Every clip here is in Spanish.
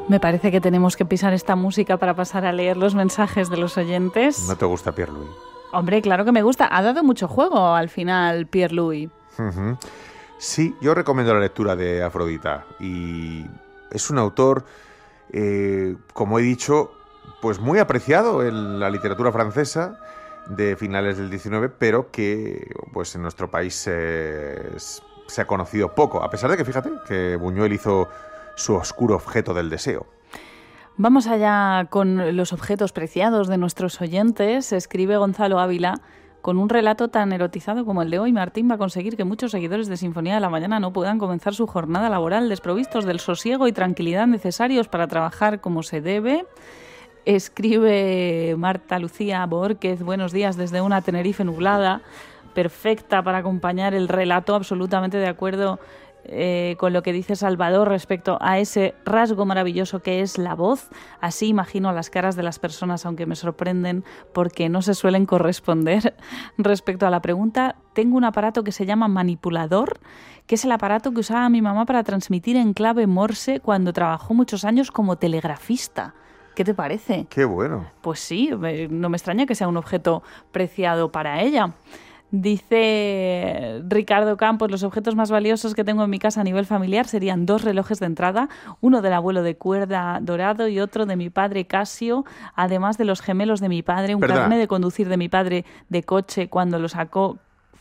Me parece que tenemos que pisar esta música para pasar a leer los mensajes de los oyentes. ¿No te gusta Pierre-Louis? Hombre, claro que me gusta. Ha dado mucho juego al final Pierre-Louis. Uh-huh. Sí, yo recomiendo la lectura de Afrodita. Y es un autor, como he dicho, pues muy apreciado en la literatura francesa de finales del XIX, pero que pues en nuestro país se ha conocido poco. A pesar de que, fíjate, que Buñuel hizo Su oscuro objeto del deseo. Vamos allá con los objetos preciados de nuestros oyentes. Escribe Gonzalo Ávila: con un relato tan erotizado como el de hoy, Martín va a conseguir que muchos seguidores de Sinfonía de la Mañana no puedan comenzar su jornada laboral desprovistos del sosiego y tranquilidad necesarios para trabajar como se debe. Escribe Marta Lucía Borquez: buenos días desde una Tenerife nublada, perfecta para acompañar el relato, absolutamente de acuerdo con lo que dice Salvador respecto a ese rasgo maravilloso que es la voz. Así imagino las caras de las personas, aunque me sorprenden porque no se suelen corresponder. Respecto a la pregunta, tengo un aparato que se llama manipulador, que es el aparato que usaba mi mamá para transmitir en clave Morse cuando trabajó muchos años como telegrafista. ¿Qué te parece? ¡Qué bueno! Pues sí, no me extraña que sea un objeto preciado para ella. Dice Ricardo Campos: los objetos más valiosos que tengo en mi casa a nivel familiar serían 2 relojes de entrada, uno del abuelo de cuerda dorado y otro de mi padre Casio, además de los gemelos de mi padre, un carnet de conducir de mi padre de coche cuando lo sacó,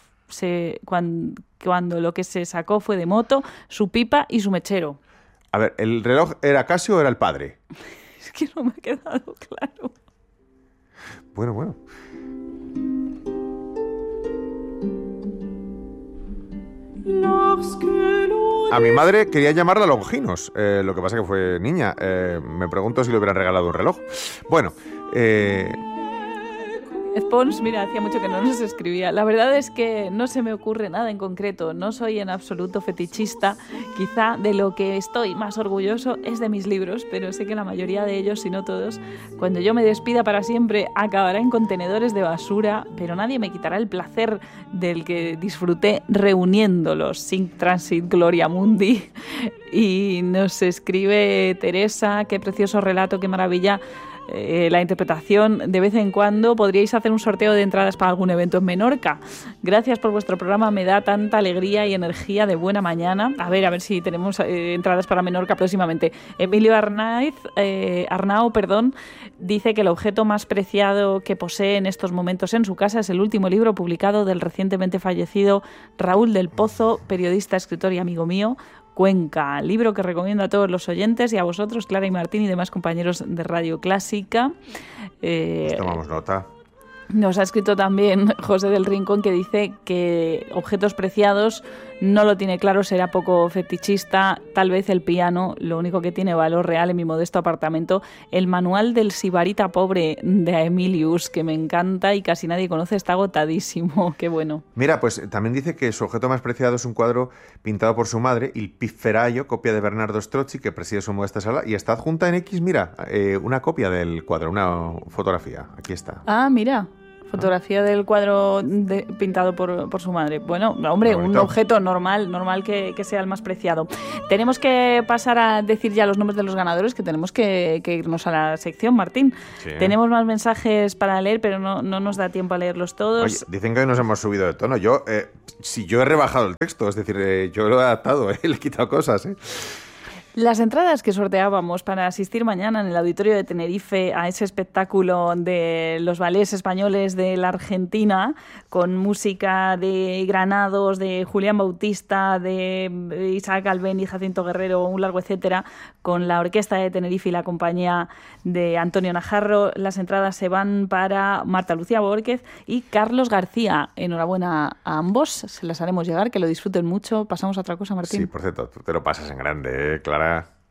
cuando lo que se sacó fue de moto, su pipa y su mechero. A ver, ¿el reloj era Casio o era el padre? Es que no me ha quedado claro. Bueno. A mi madre quería llamarla Longinos, lo que pasa que fue niña. Me pregunto si le hubieran regalado un reloj. Bueno, Spons, mira, hacía mucho que no nos escribía. La verdad es que no se me ocurre nada en concreto. No soy en absoluto fetichista. Quizá de lo que estoy más orgulloso es de mis libros, pero sé que la mayoría de ellos, si no todos, cuando yo me despida para siempre, acabará en contenedores de basura, pero nadie me quitará el placer del que disfruté reuniéndolos. Sin Transit Gloria Mundi. Y nos escribe Teresa: qué precioso relato, qué maravilla. La interpretación. De vez en cuando podríais hacer un sorteo de entradas para algún evento en Menorca. Gracias por vuestro programa, me da tanta alegría y energía de buena mañana. A ver si tenemos entradas para Menorca próximamente. Emilio Arnao, dice que el objeto más preciado que posee en estos momentos en su casa es el último libro publicado del recientemente fallecido Raúl del Pozo, periodista, escritor y amigo mío, Cuenca, libro que recomiendo a todos los oyentes y a vosotros, Clara y Martín y demás compañeros de Radio Clásica. Pues tomamos nota. Nos ha escrito también José del Rincón, que dice que objetos preciados no lo tiene claro, será poco fetichista, tal vez el piano, lo único que tiene valor real en mi modesto apartamento. El manual del sibarita pobre de Aemilius, que me encanta y casi nadie conoce, está agotadísimo, qué bueno. Mira, pues también dice que su objeto más preciado es un cuadro pintado por su madre, Il Pifferaio, copia de Bernardo Strozzi, que preside su modesta sala, y está adjunta en X, mira, una copia del cuadro, una fotografía, aquí está. Ah, mira. Fotografía del cuadro pintado por su madre. Bueno, hombre, un objeto normal que sea el más preciado. Tenemos que pasar a decir ya los nombres de los ganadores, que tenemos que irnos a la sección, Martín. Sí. Tenemos más mensajes para leer, pero no nos da tiempo a leerlos todos. Oye, dicen que hoy nos hemos subido de tono. Si yo he rebajado el texto, es decir, yo lo he adaptado, le he quitado cosas, Las entradas que sorteábamos para asistir mañana en el Auditorio de Tenerife a ese espectáculo de los ballets españoles de la Argentina, con música de Granados, de Julián Bautista, de Isaac Albéniz, Jacinto Guerrero, un largo etcétera, con la Orquesta de Tenerife y la compañía de Antonio Najarro. Las entradas se van para Marta Lucía Borquez y Carlos García. Enhorabuena a ambos, se las haremos llegar, que lo disfruten mucho. Pasamos a otra cosa, Martín. Sí, por cierto, tú te lo pasas en grande, Clara.